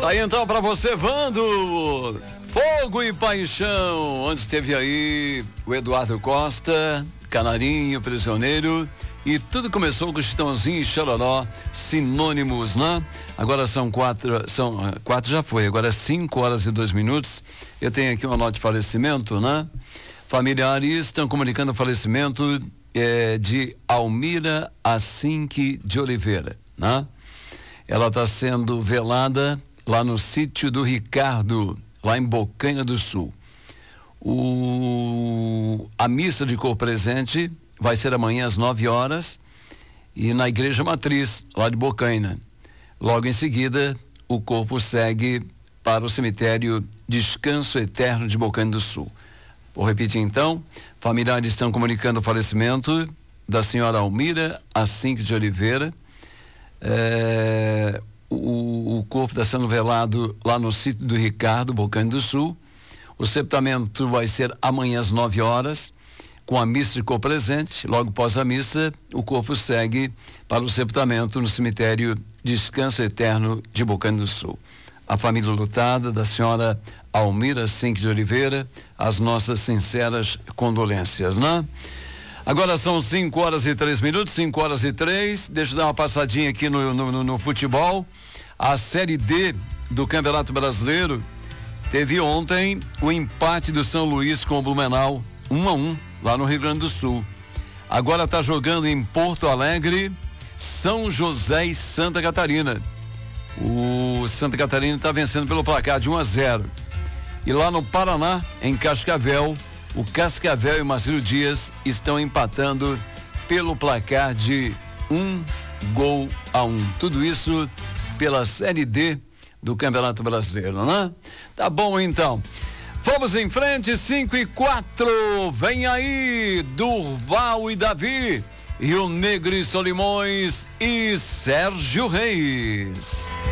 Tá aí então pra você, Vando. Fogo e Paixão. Antes teve aí o Eduardo Costa, Canarinho, Prisioneiro. E tudo começou com Chitãozinho e Chororó, sinônimos, né? Agora são quatro já foi, agora é 5h02. Eu tenho aqui uma nota de falecimento, né? Familiares estão comunicando o falecimento de Almira Assinque de Oliveira, né? Ela está sendo velada lá no sítio do Ricardo, lá em Bocaina do Sul. A missa de cor presente vai ser amanhã às 9h e na Igreja Matriz, lá de Bocaina. Logo em seguida, o corpo segue para o cemitério Descanso Eterno de Bocaina do Sul. Vou repetir então, familiares estão comunicando o falecimento da senhora Almira Assinque de Oliveira. O corpo está sendo velado lá no sítio do Ricardo, Bocaina do Sul. O sepultamento vai ser amanhã às 9h, com a missa de cor presente. Logo após a missa, o corpo segue para o sepultamento no cemitério Descanso Eterno de Bocaina do Sul. A família lutada da senhora Almira Assinque de Oliveira, as nossas sinceras condolências, né? Agora são 5h03, 5h03. Deixa eu dar uma passadinha aqui no futebol. A Série D do Campeonato Brasileiro teve ontem o empate do São Luís com o Blumenau, 1-1, lá no Rio Grande do Sul. Agora está jogando em Porto Alegre, São José e Santa Catarina. O Santa Catarina está vencendo pelo placar de 1-0. E lá no Paraná, em Cascavel, o Cascavel e o Marcílio Dias estão empatando pelo placar de 1-1. Tudo isso pela Série D do Campeonato Brasileiro, né? Tá bom então. Vamos em frente, 5h04. Vem aí Durval e Davi, Rio Negro e Solimões e Sérgio Reis.